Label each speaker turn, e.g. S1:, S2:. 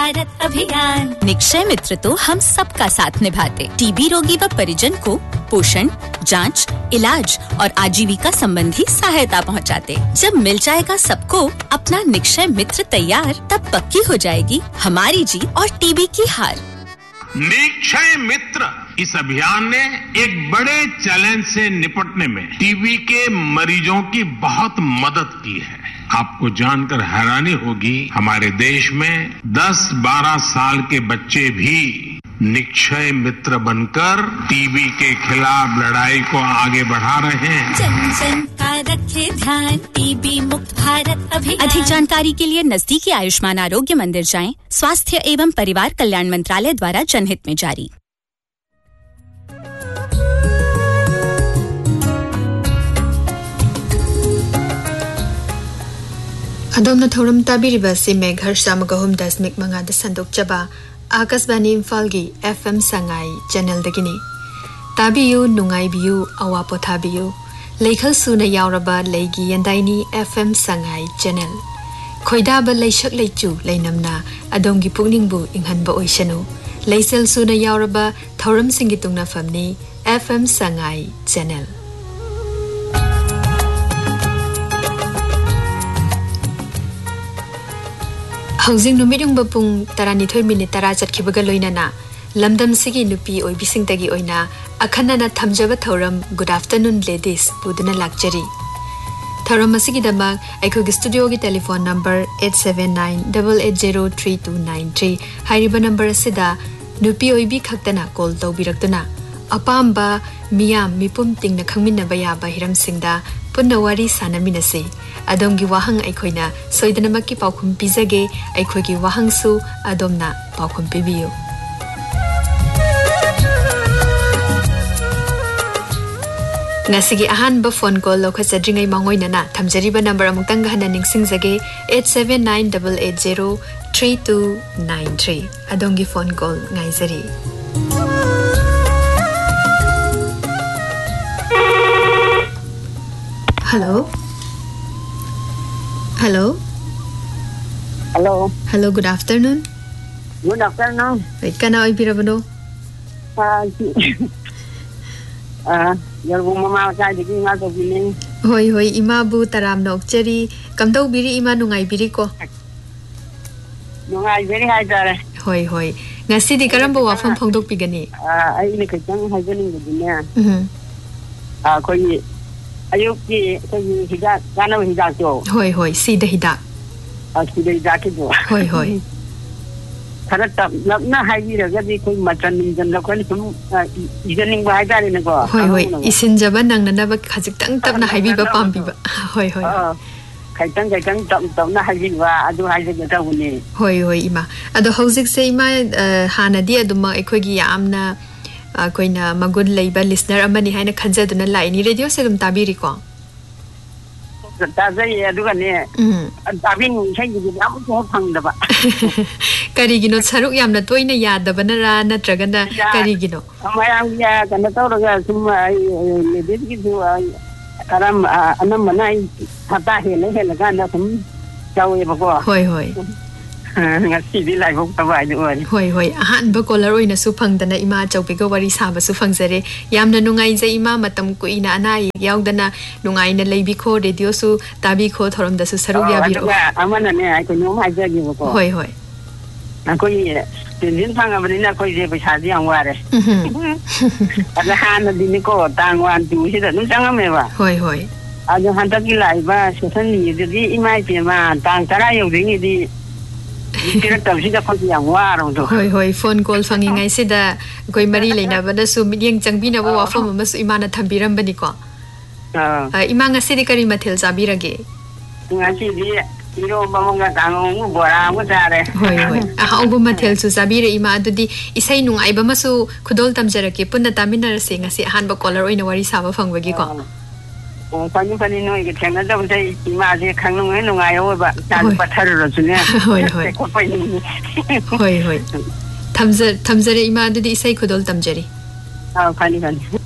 S1: भारत अभियान। निक्षय मित्र तो हम सबका साथ निभाते, टीबी रोगी व परिजन को पोषण, जांच, इलाज और आजीविका संबंधी सहायता पहुंचाते। जब मिल जाएगा सबको अपना निक्षय मित्र तैयार, तब पक्की हो जाएगी हमारी जीत और टीबी की हार।
S2: निक्षय मित्र इस अभियान ने एक बड़े चैलेंज से निपटने में टीबी के मरीजों की बहुत मदद की है। आपको जानकर हैरानी होगी, हमारे देश में 10-12 साल के बच्चे भी निक्षय मित्र बनकर टीबी के खिलाफ लड़ाई को आगे बढ़ा रहे हैं।
S1: जन जन का रखे ध्यान, टीबी मुक्त भारत अभियान। अधिक जानकारी के लिए नजदीकी आयुष्मान आरोग्य मंदिर जाएं। स्वास्थ्य एवं परिवार कल्याण मंत्रालय द्वारा जनहित में जारी।
S3: अदोमना थौरम ताबिरिबा से मेघर सामगहुम 10.5 संदोकचबा आकाशवाणी इम्फालगी FM संगाई चैनल दगिनी ताबियु नुंगाइबियु अवा पोथाबियु लेखल सुना यावरबा लेगी यंदाइनी FM संगाई चैनल खोइदाब लेशक लेचु लेनमना अदोमगी पुकनिंगबु इंहनबा ओइसनु लेसल सुना यावरबा थौरम सिंगी तुंगना फमनी FM Sangai channel. हौजिंग नुमिरुंग बपुंग 12 minute 10 चटखिबगा लोइनाना लमदम सिगी नुपी ओइबिसिंगतगी ओइना अखन्नाना थमजबा थौरम good afternoon ladies पुदुना लाक्चरी थौरम असिगी दमा अखोगी स्टूडियो की टेलीफोन नंबर 8798803293 हाइरिबा नंबर असिदा नुपी ओइबी खक्तना कॉल तौबिरक्तुना अपाम्बा मियाम मिपुम तिंगना खंगमिनबा याबा हिरमसिंगदा पुन्ना वारी सानमिनसे अदोमगी वाहंग अखोइना सोइदनमकी पाउखुम पिजगे अखोगी वाहंगसु अदोमना पाउखुम पिबियो। नसिगी अहानबा फोन कॉल लोखसद्रिंगै मांगोइनना थमजरिबा नंबर अमुक्तंग हना निंगसिंगजगे 8798803293 अदोमगी phone call ngaijari। Hello. Hello.
S4: Hello.
S3: Hello. Good afternoon.
S4: Good afternoon.
S3: Wait, kana oi pirabano?
S4: Yarbu mama ka digi nga to biling.
S3: Hoi hoi ima bu taram na okchari kamdau biri ima nungai biri ko.
S4: Nungai biri hai tare.
S3: Hoi hoi. Ngasi di karamba wafam phongdok pigani.
S4: Ai ni khajang hajani gudina. Koi ayuki koi hidak kana hidak to.
S3: Hoi hoi sida hidak.
S4: Sida hidak to.
S3: Hoi hoi.
S4: Khara tap na hai bi raga di koi matan jan la koi sum ijaning ba hai tare na ko.
S3: Hoi hoi isin jaban nang na ba khajik tang tap na hai bi ba pam bi ba. Hoi hoi.
S4: Kaitang tap na hai bi ba adu hai je ta huni.
S3: Hoi hoi ima. Ado haujik se ima hana di aduma ekhogi yamna Koyna मगुन लेबा listener अमनी हाइना खंजदुना लाइनी radio से तुम ताबिरी को
S4: ताजै अदुगने ताबिन छैगि याम को फंगदबा
S3: करिगिनो सरुक यामना तोइना यादबनरा नत्रगना करिगिनो
S4: मयाम या कन तौरगा सुम लेदिसि दु करम अनमना हता हेले हेलगा ना सुम जावे बको
S3: होय होय
S4: ngasi lai bok tabai du oi
S3: hoi hoi ahan ba caller oina su phangdana ima chaupi ga wari saba su phangjare yamna nungai je ima matam ku ina anai yaudana nungai na leibi kho radio su tabi kho thorom da su saruk ya biro
S4: amana ne ai ko nyom hai je gi boko
S3: hoi hoi
S4: ko ye tin phang abani na ko je paisa di ang ware ada han di ni ko tangwan du si da nu chang me ba
S3: hoi hoi
S4: ada han ta ki lai ba sesan ni di imai pe ma tang tara yau ding di
S3: hoi hoi phone call fangi ngai sida koi mari leina bana su midyang changbi na wa phone mas imana thambiram bani ko ima ngasi di kari mathel sabirage
S4: ngasi di iro bamonga tangong bora mo jare
S3: hoi hoi a haubu mathel su sabire ima adudi isai nung ai ba masu khudol tamjarake punna taminar se ngasi han ba caller oina wari saba phangwagi ko
S4: pani no ke thengna da btai ima je khangnung he nungai ho ba tan pathar ro chune
S3: hoi hoi hoi hoi thamjare ima adudi isai khudol tamjari
S4: pani